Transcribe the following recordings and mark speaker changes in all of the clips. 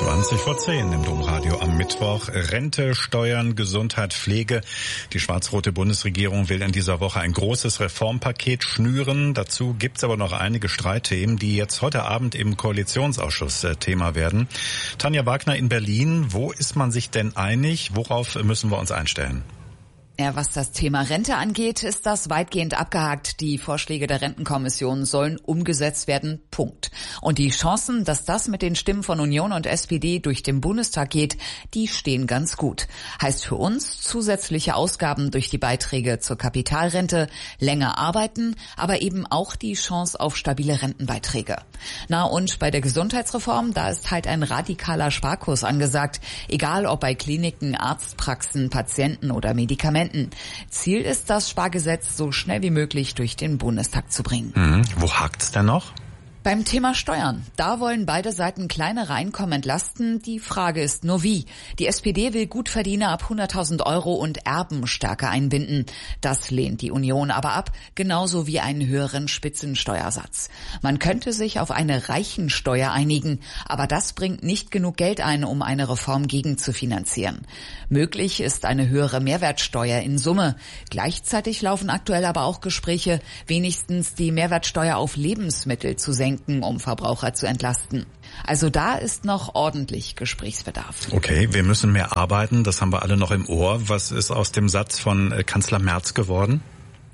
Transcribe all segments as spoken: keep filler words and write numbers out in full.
Speaker 1: zwanzig vor zehn im Domradio am Mittwoch. Rente, Steuern, Gesundheit, Pflege. Die schwarz-rote Bundesregierung will in dieser Woche ein großes Reformpaket schnüren. Dazu gibt's aber noch einige Streitthemen, die jetzt heute Abend im Koalitionsausschuss Thema werden. Tanja Wagner in Berlin. Wo ist man sich denn einig? Worauf müssen wir uns einstellen?
Speaker 2: Ja, was das Thema Rente angeht, ist das weitgehend abgehakt. Die Vorschläge der Rentenkommission sollen umgesetzt werden. Punkt. Und die Chancen, dass das mit den Stimmen von Union und S P D durch den Bundestag geht, die stehen ganz gut. Heißt für uns zusätzliche Ausgaben durch die Beiträge zur Kapitalrente, länger arbeiten, aber eben auch die Chance auf stabile Rentenbeiträge. Na und bei der Gesundheitsreform, da ist halt ein radikaler Sparkurs angesagt. Egal ob bei Kliniken, Arztpraxen, Patienten oder Medikamenten. Ziel ist, das Spargesetz so schnell wie möglich durch den Bundestag zu bringen.
Speaker 1: Mhm. Wo hakt's denn noch?
Speaker 2: Beim Thema Steuern, da wollen beide Seiten kleinere Einkommen entlasten. Die Frage ist nur wie. Die S P D will Gutverdiener ab hunderttausend Euro und Erben stärker einbinden. Das lehnt die Union aber ab, genauso wie einen höheren Spitzensteuersatz. Man könnte sich auf eine Reichensteuer einigen, aber das bringt nicht genug Geld ein, um eine Reform gegenzufinanzieren. Möglich ist eine höhere Mehrwertsteuer in Summe. Gleichzeitig laufen aktuell aber auch Gespräche, wenigstens die Mehrwertsteuer auf Lebensmittel zu senken, um Verbraucher zu entlasten. Also da ist noch ordentlich Gesprächsbedarf.
Speaker 1: Okay, wir müssen mehr arbeiten, das haben wir alle noch im Ohr. Was ist aus dem Satz von Kanzler Merz geworden?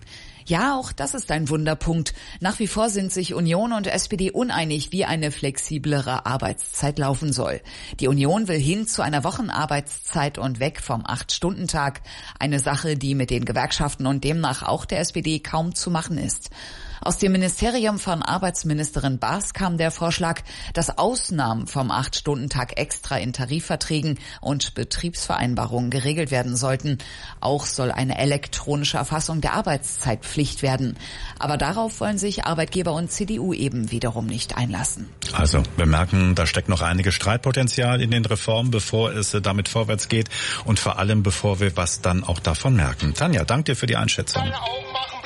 Speaker 2: Ja, auch das ist ein Wunderpunkt. Nach wie vor sind sich Union und S P D uneinig, wie eine flexiblere Arbeitszeit laufen soll. Die Union will hin zu einer Wochenarbeitszeit und weg vom acht-Stunden-Tag. Eine Sache, die mit den Gewerkschaften und demnach auch der S P D kaum zu machen ist. Aus dem Ministerium von Arbeitsministerin Baas kam der Vorschlag, dass Ausnahmen vom acht-Stunden-Tag extra in Tarifverträgen und Betriebsvereinbarungen geregelt werden sollten. Auch soll eine elektronische Erfassung der Arbeitszeit Pflicht werden. Aber darauf wollen sich Arbeitgeber und C D U eben wiederum nicht einlassen.
Speaker 1: Also, wir merken, da steckt noch einiges Streitpotenzial in den Reformen, bevor es damit vorwärts geht und vor allem, bevor wir was dann auch davon merken. Tanja, danke dir für die Einschätzung.